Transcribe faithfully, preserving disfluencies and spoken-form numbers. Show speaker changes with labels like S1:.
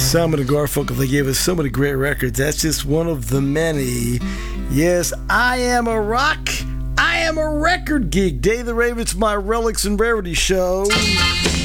S1: Simon and Garfunkel, they gave us so many great records. That's just one of the many. Yes, I am a rock. I am a record geek. Dave the Raven's my Relics and Rarity show.